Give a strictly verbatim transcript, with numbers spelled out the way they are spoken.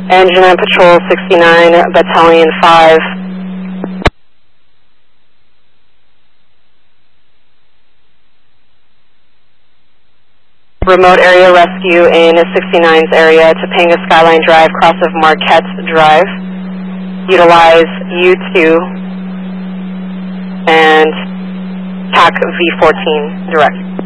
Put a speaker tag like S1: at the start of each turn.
S1: Engine and Patrol sixty-nine, Battalion five. Remote area rescue in sixty-nine's area, Topanga Skyline Drive, cross of Marquette Drive. Utilize U two and T A C V fourteen direct.